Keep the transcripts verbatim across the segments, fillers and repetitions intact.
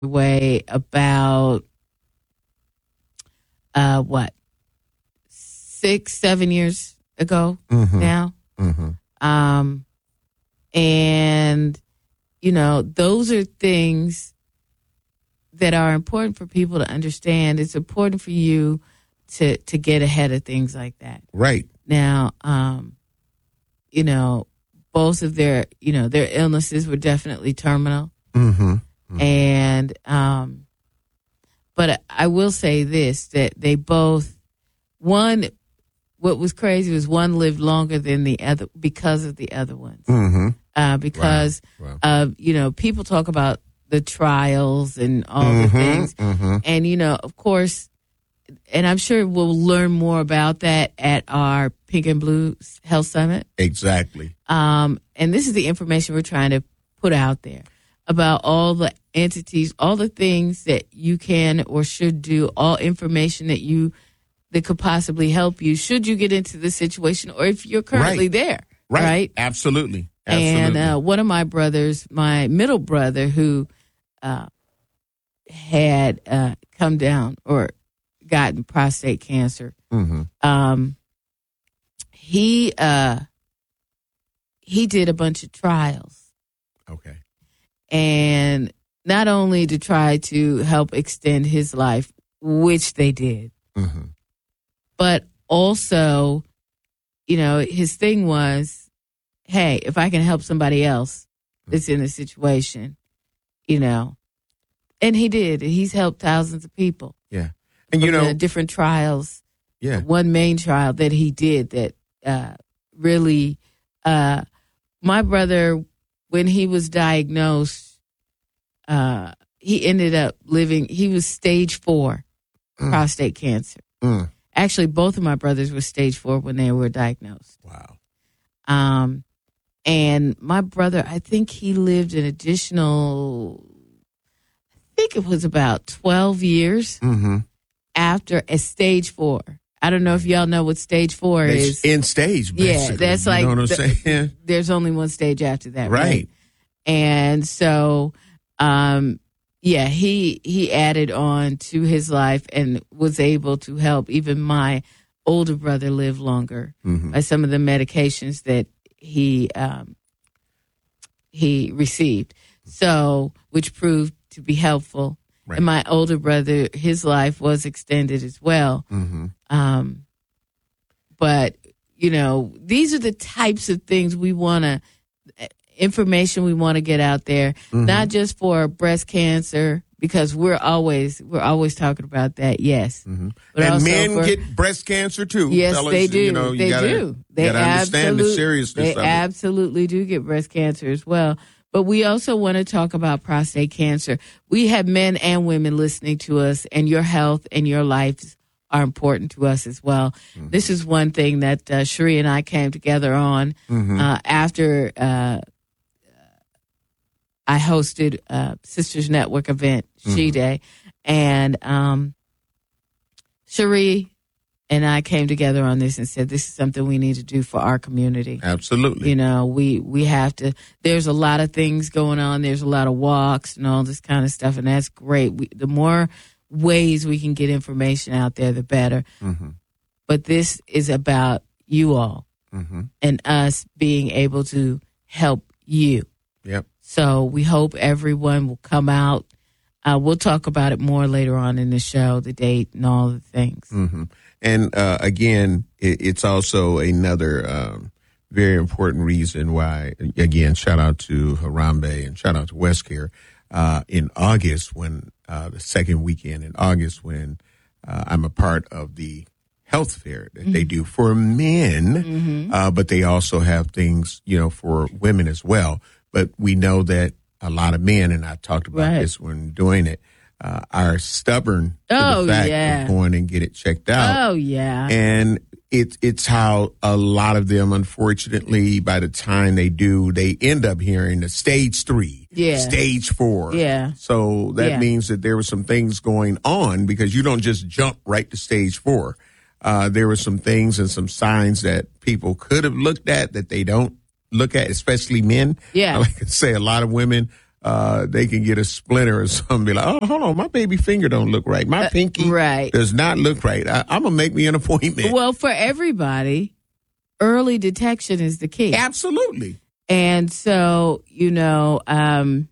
way about uh, what six, seven years ago Mm-hmm. now. Mm-hmm. Um, and, you know, those are things that are important for people to understand. It's important for you to, to get ahead of things like that. Right. Now, um, you know, both of their, you know, their illnesses were definitely terminal. Mm-hmm. Mm-hmm. And, um, but I will say this, that they both, one, what was crazy was one lived longer than the other because of the other ones. Mm-hmm. Uh, because, Wow. Wow. uh, you know, people talk about the trials and all Mm-hmm. the things. Mm-hmm. And, you know, of course, and I'm sure we'll learn more about that at our Pink and Blue Health Summit. Exactly. Um, and this is the information we're trying to put out there about all the entities, all the things that you can or should do, all information that you that could possibly help you should you get into this situation or if you're currently Right. there. Right. Right. Absolutely. Absolutely. And uh, one of my brothers, my middle brother, who uh, had uh, come down or gotten prostate cancer, mm-hmm. um, he uh, he did a bunch of trials. Okay. And not only to try to help extend his life, which they did, Mm-hmm. but also, you know, his thing was, hey, if I can help somebody else that's in a situation, you know, and he did. He's helped thousands of people. Yeah. And, you from know, the different trials. yeah. One main trial that he did that uh, really, uh, my brother, when he was diagnosed, uh, he ended up living, he was stage four Mm. prostate cancer. Mm. Actually, both of my brothers were stage four when they were diagnosed. Wow. Um, and my brother, I think he lived an additional, I think it was about twelve years Mm-hmm. after a stage four. I don't know if y'all know what stage four It's is. in stage, basically. Yeah, that's you like, know what I'm the- saying? there's only one stage after that, right? Right. And so, um, yeah, he he added on to his life and was able to help even my older brother live longer Mm-hmm. by some of the medications that he um, he received. So, which proved to be helpful. Right. And my older brother, his life was extended as well. Mm-hmm. Um, but you know, these are the types of things we want to. Information we want to get out there, Mm-hmm. not just for breast cancer, because we're always we're always talking about that. Yes, Mm-hmm. but And also men for- get breast cancer too. Yes, fellas. they do. You know, you they gotta, do. They you gotta understand the absolute- seriousness They of it. absolutely do get breast cancer as well. But we also want to talk about prostate cancer. We have men and women listening to us, and your health and your lives are important to us as well. Mm-hmm. This is one thing that uh, Cherie and I came together on Mm-hmm. uh, after. Uh, I hosted a Sisters Network event, She Mhm. Day, and um, Cherie and I came together on this and said, this is something we need to do for our community. Absolutely. You know, we, we have to, there's a lot of things going on. There's a lot of walks and all this kind of stuff, and that's great. We, the more ways we can get information out there, the better. Mm-hmm. But this is about you all Mm-hmm. and us being able to help you. Yep. So we hope everyone will come out. Uh, we'll talk about it more later on in the show, the date and all the things. Mm-hmm. And uh, again, it, it's also another um, very important reason why, again, shout out to Harambe and shout out to WestCare. Uh, in August, when uh, the second weekend in August, when uh, I'm a part of the health fair that mm-hmm. they do for men, mm-hmm. uh, but they also have things, you know, for women as well. But we know that a lot of men, and I talked about right. this when doing it, uh, are stubborn to oh, the fact yeah. of going and get it checked out. Oh, yeah. And it, it's how a lot of them, unfortunately, by the time they do, they end up hearing the stage three, yeah. stage four. Yeah. So that yeah. means that there were some things going on because you don't just jump right to stage four. Uh, there were some things and some signs that people could have looked at that they don't look at, especially men. Yeah. Like I say, a lot of women uh, they can get a splinter or something. Be like, oh, hold on, my baby finger don't look right. My pinky uh, right. does not look right. I, I'm going to make me an appointment. Well, for everybody, early detection is the key. Absolutely. And so, you know, um,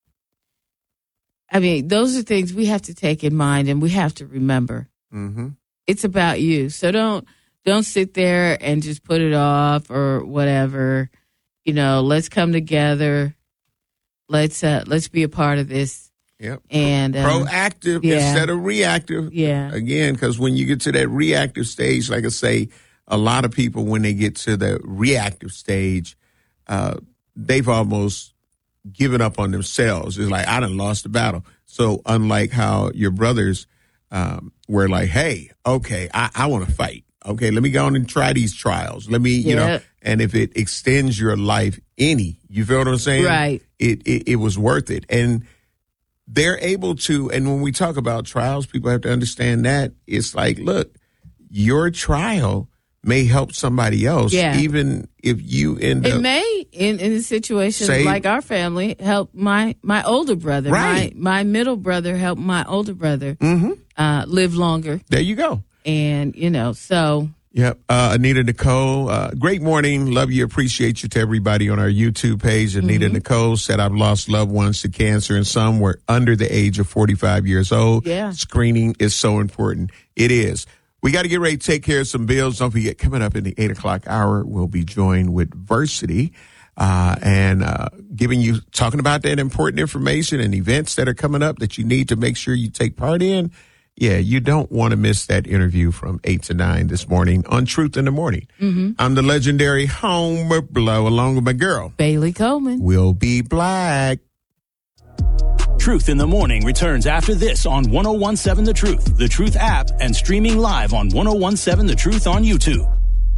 I mean, those are things we have to take in mind and we have to remember. Mm-hmm. It's about you. So don't don't sit there and just put it off or whatever. You know, let's come together. Let's uh, let's be a part of this. Yep. And um, proactive yeah. instead of reactive. Yeah. Again, because when you get to that reactive stage, like I say, a lot of people when they get to the reactive stage, uh, they've almost given up on themselves. It's like I done lost the battle. So unlike how your brothers um, were like, hey, okay, I, I want to fight. Okay, let me go on and try these trials. Let me, you Yeah. know, and if it extends your life any, you feel what I'm saying? Right. It, it, it was worth it. And they're able to, and when we talk about trials, people have to understand that it's like, look, your trial may help somebody else, Yeah. even if you end It up. may, in, in a situation Say- like our family, help my, my older brother. Right. My, my middle brother help my older brother Mm-hmm. uh, live longer. There you go. And, you know, so. Yep. Uh, Anita Nicole, uh, great morning. Love you. Appreciate you to everybody on our YouTube page. Anita Mm-hmm. Nicole said, I've lost loved ones to cancer and some were under the age of forty-five years old. Yeah. Screening is so important. It is. We got to get ready to take care of some bills. Don't forget, coming up in the eight o'clock hour, we'll be joined with Versity, uh, and, uh, giving you, talking about that important information and events that are coming up that you need to make sure you take part in. Yeah, you don't want to miss that interview from eight to nine this morning on Truth in the Morning. Mm-hmm. I'm the legendary Homer Blow along with my girl, Bailey Coleman. We'll Be Black. Truth in the Morning returns after this on ten seventeen The Truth, The Truth app, and streaming live on ten seventeen The Truth on YouTube.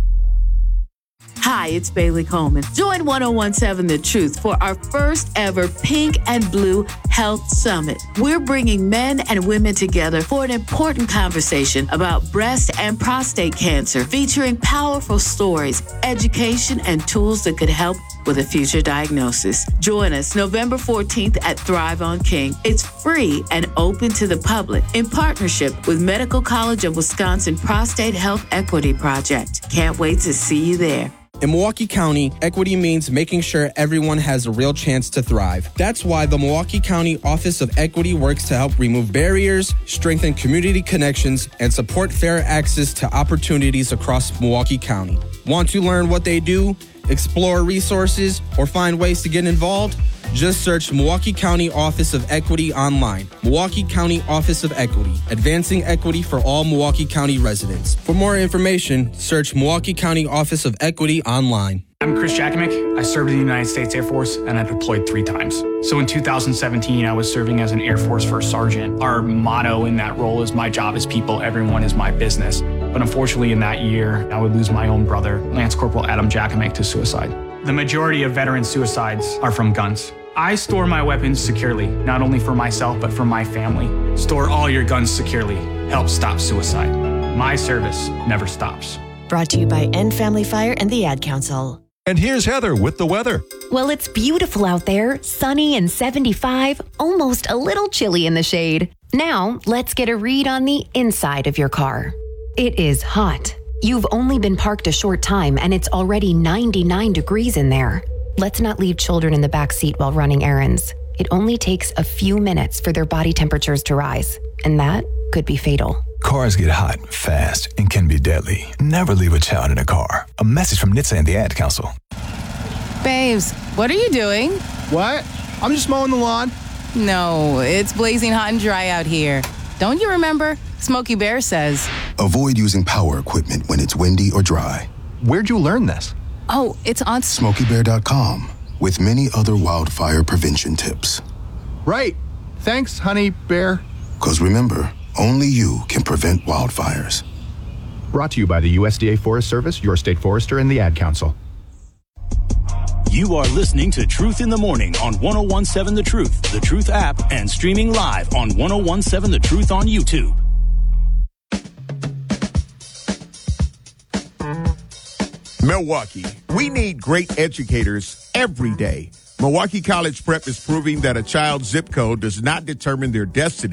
Hi, it's Bailey Coleman. Join ten seventeen The Truth for our first ever Pink and Blue Health Summit. We're bringing men and women together for an important conversation about breast and prostate cancer, featuring powerful stories, education, and tools that could help with a future diagnosis. Join us November fourteenth at Thrive on King. It's free and open to the public in partnership with Medical College of Wisconsin Prostate Health Equity Project. Can't wait to see you there. In Milwaukee County, equity means making sure everyone has a real chance to thrive. That's why the Milwaukee County Office of Equity works to help remove barriers, strengthen community connections, and support fair access to opportunities across Milwaukee County. Want to learn what they do, explore resources, or find ways to get involved? Just search Milwaukee County Office of Equity online. Milwaukee County Office of Equity, advancing equity for all Milwaukee County residents. For more information, search Milwaukee County Office of Equity online. I'm Chris Jakimick. I served in the United States Air Force and I deployed three times. So in two thousand seventeen, I was serving as an Air Force First Sergeant. Our motto in that role is my job is people, everyone is my business. But unfortunately in that year, I would lose my own brother, Lance Corporal Adam Jakimick, to suicide. The majority of veteran suicides are from guns. I store my weapons securely, not only for myself, but for my family. Store all your guns securely. Help stop suicide. My service never stops. Brought to you by End Family Fire and the Ad Council. And here's Heather with the weather. Well, it's beautiful out there, sunny and seventy-five, almost a little chilly in the shade. Now, let's get a read on the inside of your car. It is hot. You've only been parked a short time and it's already ninety-nine degrees in there. Let's not leave children in the back seat while running errands. It only takes a few minutes for their body temperatures to rise, and that could be fatal. Cars get hot fast and can be deadly. Never leave a child in a car. A message from N H T S A and the Ad Council. Babes, what are you doing? What? I'm just mowing the lawn. No, it's blazing hot and dry out here. Don't you remember? Smokey Bear says. Avoid using power equipment when it's windy or dry. Where'd you learn this? Oh, it's on Smokey Bear dot com with many other wildfire prevention tips. Right. Thanks, Honey Bear. Because remember, only you can prevent wildfires. Brought to you by the U S D A Forest Service, your state forester, and the Ad Council. You are listening to Truth in the Morning on ten seventeen The Truth, The Truth app, and streaming live on ten seventeen The Truth on YouTube. Milwaukee, we need great educators every day. Milwaukee College Prep is proving that a child's zip code does not determine their destiny.